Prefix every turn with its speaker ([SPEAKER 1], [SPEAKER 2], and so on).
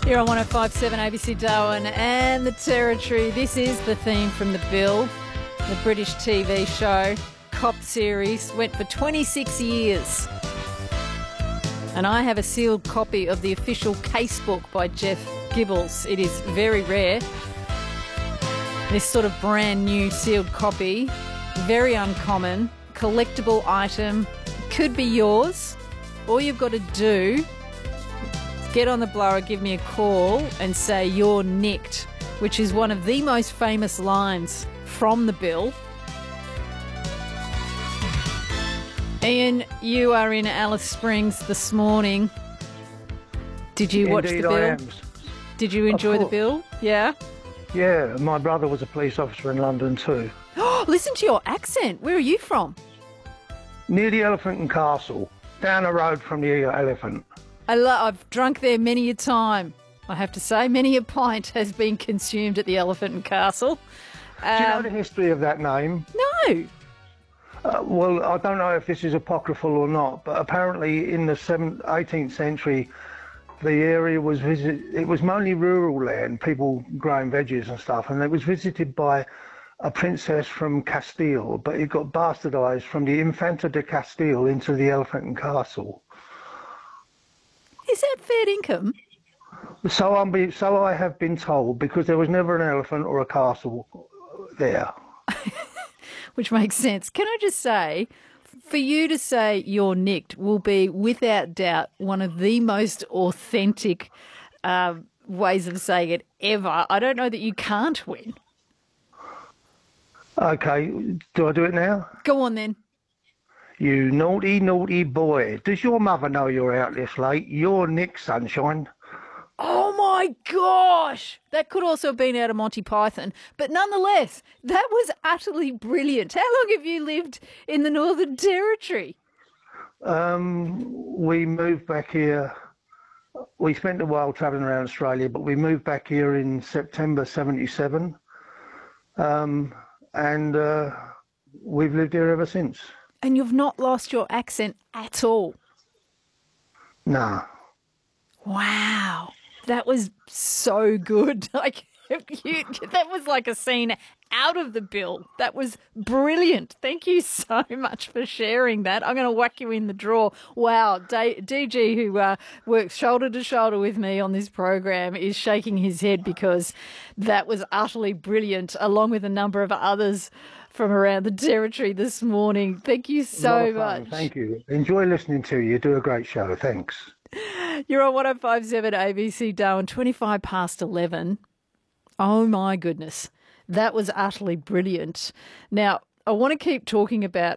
[SPEAKER 1] Here on 105.7 ABC Darwin and the Territory. This is the theme from The Bill, the British TV show, Cop series, went for 26 years. And I have a sealed copy of the official casebook by Jeff Gibbles. It is very rare. This sort of brand new sealed copy, very uncommon, collectible item, could be yours. All you've got to do, get on the blower, give me a call and say you're nicked, which is one of the most famous lines from The Bill. Ian, you are in Alice Springs this morning. Did you watch The Bill?
[SPEAKER 2] I am.
[SPEAKER 1] Did you enjoy The Bill? Yeah?
[SPEAKER 2] Yeah, my brother was a police officer in London too.
[SPEAKER 1] Oh, listen to your accent. Where are you from?
[SPEAKER 2] Near the Elephant and Castle, down the road from the Elephant.
[SPEAKER 1] I've drunk there many a time. I have to say, many a pint has been consumed at the Elephant and Castle.
[SPEAKER 2] Do you know the history of that name?
[SPEAKER 1] No.
[SPEAKER 2] Well, I don't know if this is apocryphal or not, but apparently in the 18th century, the area was it was mainly rural land, people growing veggies and stuff, and it was visited by a princess from Castile, but it got bastardised from the Infanta de Castile into the Elephant and Castle.
[SPEAKER 1] Is that fair income?
[SPEAKER 2] So I have been told, because there was never an elephant or a castle there.
[SPEAKER 1] Which makes sense. Can I just say, for you to say you're nicked will be, without doubt, one of the most authentic ways of saying it ever. I don't know that you can't win.
[SPEAKER 2] Okay, do I do it now?
[SPEAKER 1] Go on then.
[SPEAKER 2] You naughty, naughty boy. Does your mother know you're out this late? You're nicked, sunshine.
[SPEAKER 1] Oh my gosh! That could also have been out of Monty Python. But nonetheless, that was utterly brilliant. How long have you lived in the Northern Territory?
[SPEAKER 2] We moved back here. We spent a while travelling around Australia, but we moved back here in September 77. And we've lived here ever since.
[SPEAKER 1] And you've not lost your accent at all?
[SPEAKER 2] Nah.
[SPEAKER 1] Wow. That was so good. Like, that was like a scene out of The Bill. That was brilliant. Thank you so much for sharing that. I'm going to whack you in the draw. Wow. DG, who works shoulder to shoulder with me on this program, is shaking his head because that was utterly brilliant, along with a number of others from around the Territory this morning. Thank you so much.
[SPEAKER 2] Thank you. Enjoy listening to you. You do a great show. Thanks.
[SPEAKER 1] You're on 105.7 ABC Darwin, 25 past 11. Oh, my goodness. That was utterly brilliant. Now, I want to keep talking about